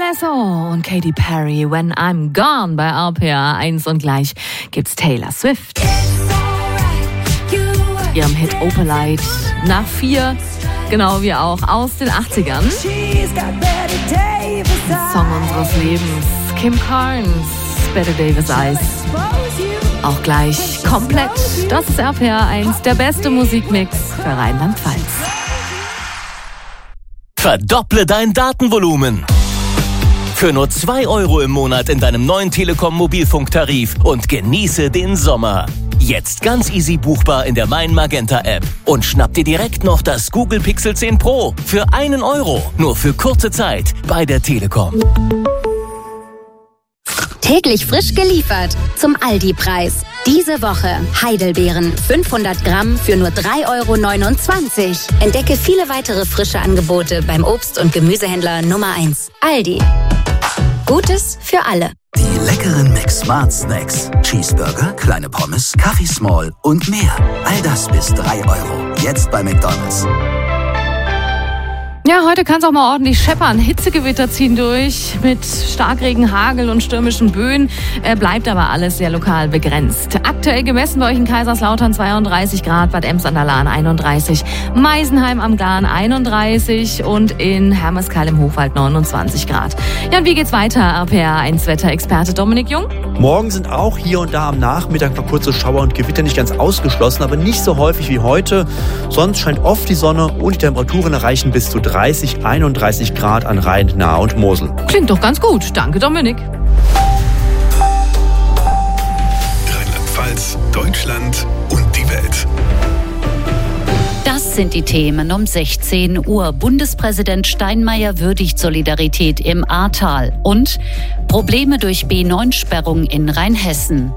ESO und Katy Perry, When I'm Gone bei RPA 1 und gleich gibt's Taylor Swift. Ihrem Hit Opalite nach 4, genau wie auch aus den 80ern. Song unseres Lebens, Kim Carnes, Better Davis Eyes. Auch gleich komplett, das ist RPA 1, der beste Musikmix für Rheinland-Pfalz. Verdopple dein Datenvolumen. Für nur 2 € im Monat in deinem neuen Telekom-Mobilfunktarif und genieße den Sommer. Jetzt ganz easy buchbar in der Mein Magenta App. Und schnapp dir direkt noch das Google Pixel 10 Pro für 1 €. Nur für kurze Zeit bei der Telekom. Täglich frisch geliefert zum Aldi-Preis. Diese Woche Heidelbeeren 500 Gramm für nur 3,29 €. Entdecke viele weitere frische Angebote beim Obst- und Gemüsehändler Nummer 1. Aldi. Gutes für alle. Die leckeren Mix-Smart Snacks. Cheeseburger, kleine Pommes, Kaffee Small und mehr. All das bis 3 €. Jetzt bei McDonald's. Ja, heute kann es auch mal ordentlich scheppern. Hitzegewitter ziehen durch mit Starkregen, Hagel und stürmischen Böen. Bleibt aber alles sehr lokal begrenzt. Aktuell gemessen bei euch in Kaiserslautern 32 Grad, Bad Ems an der Lahn 31, Meisenheim am Glan 31 und in Hermeskeil im Hochwald 29 Grad. Ja, und wie geht's weiter? RPA 1 Wetterexperte Dominik Jung. Morgen sind auch hier und da am Nachmittag noch kurze Schauer und Gewitter nicht ganz ausgeschlossen, aber nicht so häufig wie heute. Sonst scheint oft die Sonne und die Temperaturen erreichen bis zu 30, 31 Grad an Rhein, Nahe und Mosel. Klingt doch ganz gut. Danke, Dominik. Rheinland-Pfalz, Deutschland und die Welt. Das sind die Themen um 16 Uhr. Bundespräsident Steinmeier würdigt Solidarität im Ahrtal und Probleme durch B9-Sperrung in Rheinhessen.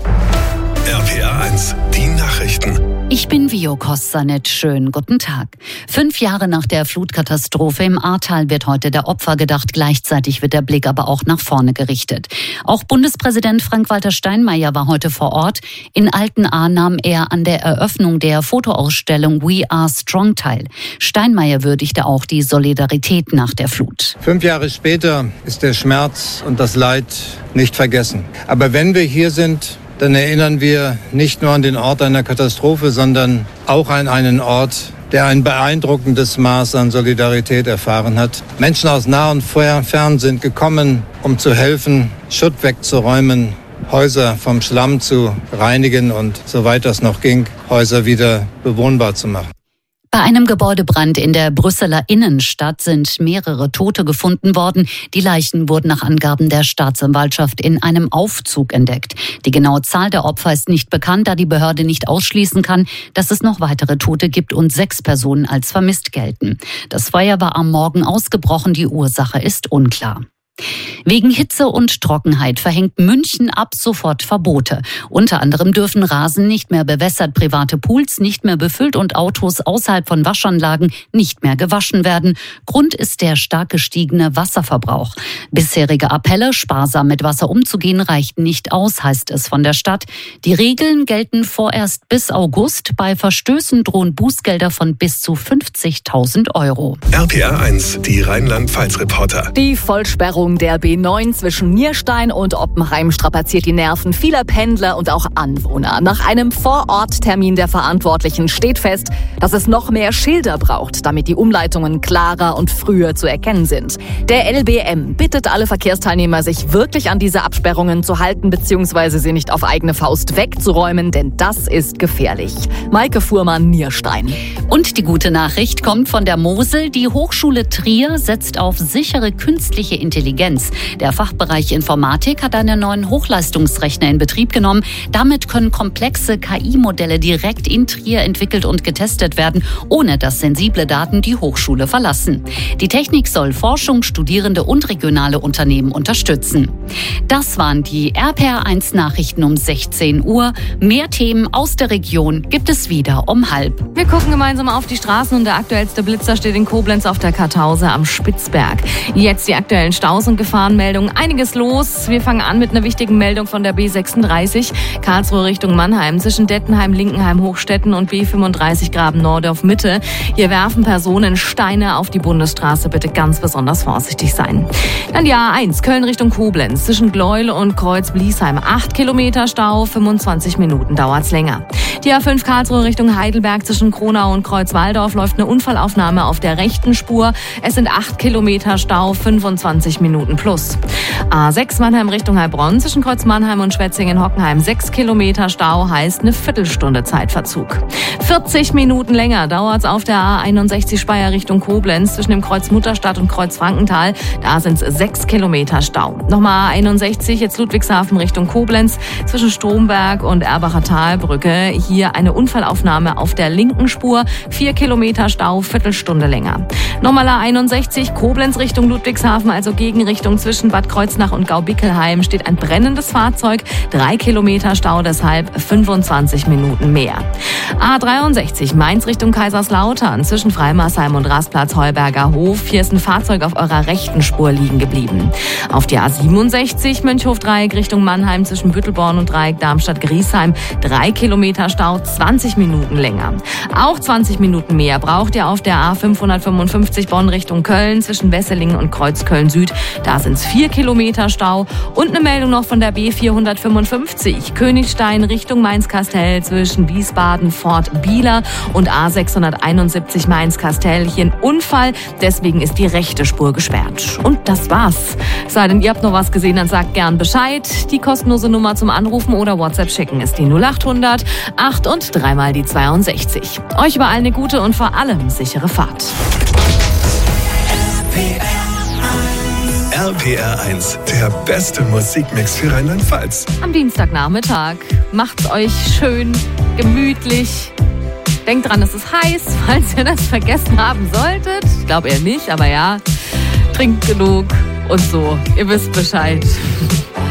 RPA 1, die Nachrichten. Ich bin Vio Kostanet. Schönen guten Tag. 5 Jahre nach der Flutkatastrophe im Ahrtal wird heute der Opfer gedacht. Gleichzeitig wird der Blick aber auch nach vorne gerichtet. Auch Bundespräsident Frank-Walter Steinmeier war heute vor Ort. In Altenahr nahm er an der Eröffnung der Fotoausstellung We Are Strong teil. Steinmeier würdigte auch die Solidarität nach der Flut. 5 Jahre später ist der Schmerz und das Leid nicht vergessen. Aber wenn wir hier sind, dann erinnern wir nicht nur an den Ort einer Katastrophe, sondern auch an einen Ort, der ein beeindruckendes Maß an Solidarität erfahren hat. Menschen aus nah und fern sind gekommen, um zu helfen, Schutt wegzuräumen, Häuser vom Schlamm zu reinigen und, soweit das noch ging, Häuser wieder bewohnbar zu machen. Bei einem Gebäudebrand in der Brüsseler Innenstadt sind mehrere Tote gefunden worden. Die Leichen wurden nach Angaben der Staatsanwaltschaft in einem Aufzug entdeckt. Die genaue Zahl der Opfer ist nicht bekannt, da die Behörde nicht ausschließen kann, dass es noch weitere Tote gibt und 6 Personen als vermisst gelten. Das Feuer war am Morgen ausgebrochen, die Ursache ist unklar. Wegen Hitze und Trockenheit verhängt München ab sofort Verbote. Unter anderem dürfen Rasen nicht mehr bewässert, private Pools nicht mehr befüllt und Autos außerhalb von Waschanlagen nicht mehr gewaschen werden. Grund ist der stark gestiegene Wasserverbrauch. Bisherige Appelle, sparsam mit Wasser umzugehen, reichten nicht aus, heißt es von der Stadt. Die Regeln gelten vorerst bis August. Bei Verstößen drohen Bußgelder von bis zu 50.000 €. RPA 1, die Rheinland-Pfalz-Reporter. Die Vollsperrung der B9 zwischen Nierstein und Oppenheim strapaziert die Nerven vieler Pendler und auch Anwohner. Nach einem Vororttermin der Verantwortlichen steht fest, dass es noch mehr Schilder braucht, damit die Umleitungen klarer und früher zu erkennen sind. Der LBM bittet alle Verkehrsteilnehmer, sich wirklich an diese Absperrungen zu halten bzw. sie nicht auf eigene Faust wegzuräumen, denn das ist gefährlich. Maike Fuhrmann, Nierstein. Und die gute Nachricht kommt von der Mosel. Die Hochschule Trier setzt auf sichere künstliche Intelligenz. Der Fachbereich Informatik hat einen neuen Hochleistungsrechner in Betrieb genommen. Damit können komplexe KI-Modelle direkt in Trier entwickelt und getestet werden, ohne dass sensible Daten die Hochschule verlassen. Die Technik soll Forschung, Studierende und regionale Unternehmen unterstützen. Das waren die RPA 1 Nachrichten um 16 Uhr. Mehr Themen aus der Region gibt es wieder um 12:30. Wir gucken gemeinsam auf die Straßen und der aktuellste Blitzer steht in Koblenz auf der Kartause am Spitzberg. Jetzt die aktuellen Staus Aus- und Gefahrenmeldungen. Einiges los. Wir fangen an mit einer wichtigen Meldung von der B36. Karlsruhe Richtung Mannheim zwischen Dettenheim, Linkenheim, Hochstetten und B35 Graben-Nordorf Mitte. Hier werfen Personen Steine auf die Bundesstraße. Bitte ganz besonders vorsichtig sein. Dann die A1 Köln Richtung Koblenz zwischen Gleuel und Kreuz-Bliesheim. 8 Kilometer Stau, 25 Minuten dauert's länger. Die A5 Karlsruhe Richtung Heidelberg zwischen Kronau und Kreuzwaldorf läuft eine Unfallaufnahme auf der rechten Spur. Es sind 8 Kilometer Stau, 25 Minuten plus. A6 Mannheim Richtung Heilbronn zwischen Kreuz Mannheim und Schwetzingen-Hockenheim. 6 Kilometer Stau heißt eine Viertelstunde Zeitverzug. 40 Minuten länger dauert's auf der A61 Speyer Richtung Koblenz zwischen dem Kreuz Mutterstadt und Kreuz Frankenthal. Da sind's 6 Kilometer Stau. Nochmal A61 jetzt Ludwigshafen Richtung Koblenz zwischen Stromberg und Erbacher Talbrücke. Hier eine Unfallaufnahme auf der linken Spur. 4 Kilometer Stau, Viertelstunde länger. Nochmal A61 Koblenz Richtung Ludwigshafen, also Gegenrichtung zwischen Bad Kreuznach und Gaubickelheim steht ein brennendes Fahrzeug. 3 Kilometer Stau, deshalb 25 Minuten mehr. A63 Mainz Richtung Kaiserslautern zwischen Freimarsheim und Rastplatz Heuberger Hof. Hier ist ein Fahrzeug auf eurer rechten Spur liegen geblieben. Auf die A67 Mönchhof-Dreieck Richtung Mannheim zwischen Büttelborn und Dreieck Darmstadt-Griesheim. 3 Kilometer Stau, 20 Minuten länger. Auch 20 Minuten mehr braucht ihr auf der A555 Bonn Richtung Köln zwischen Wesseling und Kreuzköln Süd. Da sind es 4 Kilometer Stau. Und eine Meldung noch von der B455 Königstein Richtung Mainz-Kastell zwischen Wiesbaden, Fort Bieler und A671 Mainz-Kastell. Hier ein Unfall, deswegen ist die rechte Spur gesperrt. Und das war's. Sei denn, ihr habt noch was gesehen, dann sagt gern Bescheid. Die kostenlose Nummer zum Anrufen oder WhatsApp schicken ist die 0800 8 und 3 mal die 62. Euch überall eine gute und vor allem sichere Fahrt. RPR 1, der beste Musikmix für Rheinland-Pfalz. Am Dienstagnachmittag macht's euch schön, gemütlich. Denkt dran, es ist heiß, falls ihr das vergessen haben solltet. Ich glaube eher nicht, aber ja. Trinkt genug und so. Ihr wisst Bescheid.